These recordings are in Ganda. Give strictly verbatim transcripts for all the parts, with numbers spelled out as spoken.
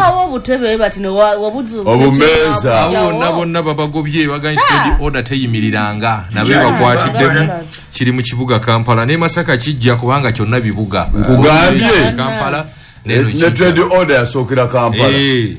bahawo butebe batine wabuzu obumeza abo nabo nabo bagobye baganye order teyimiriranga nabe bakwatiddemu kiri mu kibuga Kampala ne Masaka kijja kubanga kyonna bibuga kugambye Kampala ne trade order yasokera Kampala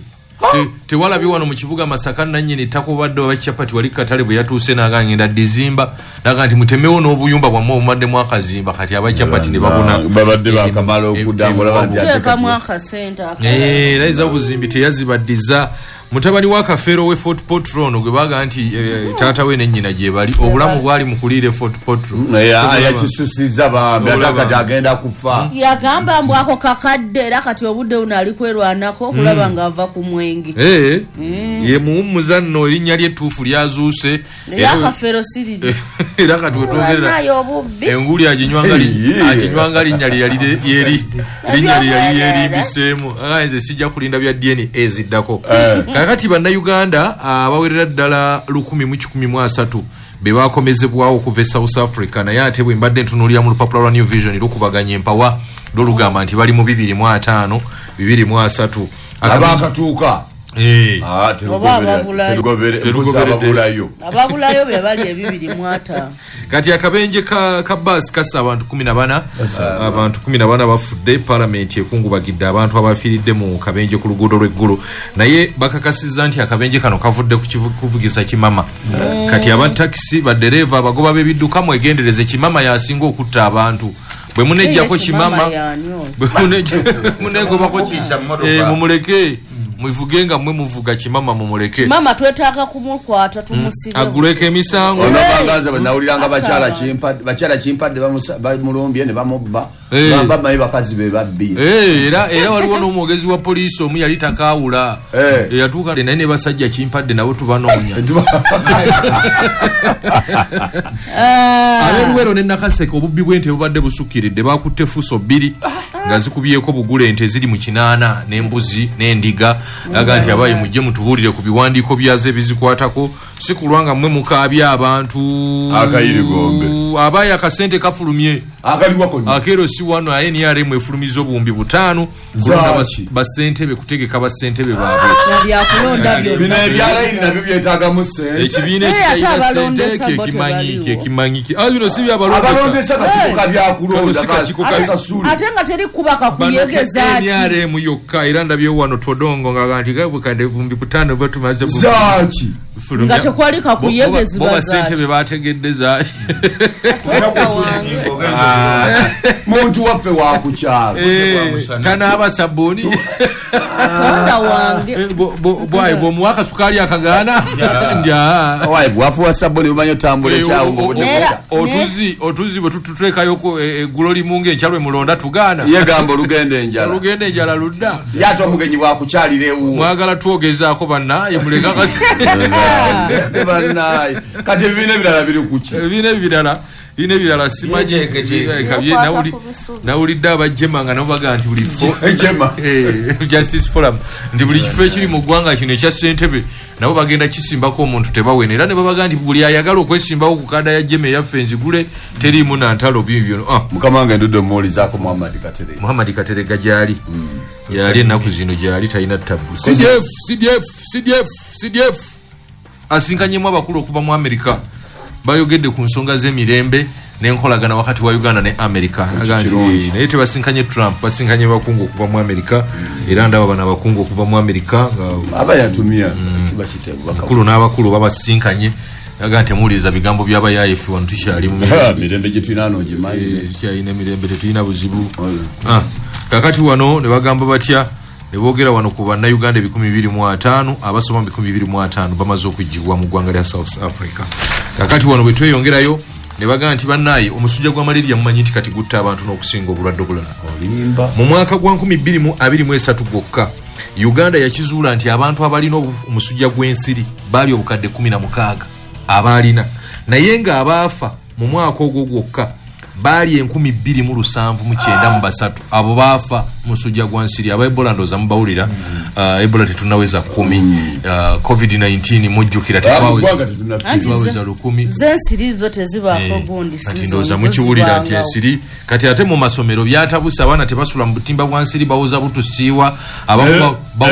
tewala biwano mu kibuga Masaka nanyini takubadde abachapati wali katale bwe yatuse nagangenda Dizimba naga nti mutemewo n'obuyumba bwa mu madde mwaka zimba kati abachapati ne babuna babadde bakamala okudambula bantu ateka mwaka center eh raiza obuzimbi teyazibaddiza mutabani wa Kafero we Fort Potron gwe baga nti tata we nennyina gye bali obulamu bwali mukulire Fort Potron ya kisusiza ba byataka agenda kufa yagamba mbwako kakadde era kati obudde unali kwerwanako okulaba nga ava ku mwenge eh ye muumuzanno linnya lye tufu lyazuuse ya Kafero siridi era kati wetwogerera enguli aginywanga aginywanga linnya lye yali yeri linnya lye yali yeri bisemu aze sijja kulinda bya D N A ziddako kakati bana Uganda abawerera ddala lukumi mu kikumi mu asatu be bakomezebwawo okuva South Africa naye ate bwe mbadde ntunuulira mu lupapula lwa New Vision lukubaganya empawa lolugamba nti bali mu bibiri mu ataano bibiri mu asatu abakatuuka eh ah terugobere terugobere ababulayo be bali ebibiri mu ataano kati akabenje ka ka bus kasa abantu kumi na bana abantu kumi na bana bafudde parliament ekungubagidde abantu abafiridde mu kabenje ku luguudo lw'eggulu naye bakakasizza nti akabenje kano kavudde ku kuvugisa kimama kati aba taxi badereva abagoba b'ebidduka mwegendereze kimama yasinga okutta abantu bwe munejjako kimama bwe munegobako kisa eh mumuleke muvugenga mwe muvuga kimama mumuleke mama twetaaga kumukwata tumusibe aguleke emisango onabangaza banawuliranga bachala chimpadde bachala chimpadde bamulumbye ne bamubba bamba mai bakazi be babbi eh era era waliwo n'omwogezi wa police omu yali takawula yatuuka naye ne basajja chimpadde nabo tubanoonya aberuwero ne Nakaseke obubbi bw'ente bubadde busukiridde bakutte fuso bbiri nga zikubyeko bugule ente ziri mu kinaana n'embuzi n'endiga aga nti abaye mujje mutubuulire ku biwandiiko byaze bizikwatako si kulwanga mmwe mukaabya abantu akayirigombe abaye akasente kafulumye akaliwa konna akero si wano aye ni yare mwefulumiza obumbi butaano kulonda basente be kutegeka basente be baabwe ya kulonda byo bino ebyala ina bibye taga musente ekibine ekitaina sente ke kimanyi ke kimanyi ke abino si bya balonda abalondesa katikoka bya kulonda kasasuli atenga teri kubaka kuyegeza ni yare mu yokka iranda byo wano todongo ngaganti gabu kande bumbi butaano batumaze bumbi zaki ngate kwalika kuyegeza bo basente be bategedeza muntu waffe wa kukyalo kana abasaboni tonda wange bwaye bo muwaka sukali akagana nja waye bwafu wa saboni umanyo tambule kyawo ngobote otuzi otuzi bwe tututeka yoko eguloli munge enchalwe mulonda tugana ye gambo lugende njala lugende njala ludda yato mugenyi bwa kukyalire u mwagala tuogezaako banna ye muleka kasi banna kati bine birala biri kuki bine birala bine birala simaje kabye nauli nauli daba jema nga nabaga nti buli fo jema eh justice forum ndi buli kifo kiri mu gwanga kino ekya Ssentebe nabo bagenda kisimbako omuntu tebawenera ne babaga nti buli ayagala okwesimbawo ku kada ya jeme ya fenzi gule teri mu nantalo bibyo ah mukamanga ndodo moli zako Muhammad Katerega Muhammad Katerega jali yali naku zino jali tayina tabu C D F C D F C D F C D F asinkanyemu abakulu okuva mu America bayogedde ku nsonga z'emirembe n'enkolagana wakati wa Uganda ne America agandi naye tebasinkanye Trump basinkanye bakungu okuva mu America era ndaba bana bakungu okuva mu America aba yatumia tibashitebwa bakulu n'abakulu babasinkanye agante muliza bigambo by'abayayifu wano tukyali mu mirembe gye tulina no gimanyi kyayina mirembe tetulina buzibu ah kakati wano ne bagamba batya ne boogera wano ku banna Uganda bikumi bibiri mu ataano abasoma bikumi bibiri mu ataano bamaze okujjibwa mu ggwanga lya South Africa kakati wano bwe tweyongerayo ne bagamba nti bannaye omusujja gwa malaria mumanyi nti kati gutta abantu n'okusinga obulwadde obulala olimba mu mwaka gwa nkumi bbiri mu abiri mu esatu gwokka Uganda yakizuula nti abantu abalina omusujja gw'ensiri baali obukadde kumi na mukaaga abalina naye nga abaafa mu mwaka ogwo gwokka bali enkumi bbiri mu lusanvu mu kyenda mu basatu abo baafa musujja gwa nsiri aba Ebola ndoza mubawulira uh, Ebola tetunaweza kumi uh, covid nineteen mujjukira tetwaweza lukumi zensiri zote zibaako gundi kati ndoza mukiwulira nti ensiri kati ate mu masomero byatabusa abaana tebasula mu butimba bwa nsiri bawoza butusiiwa abamu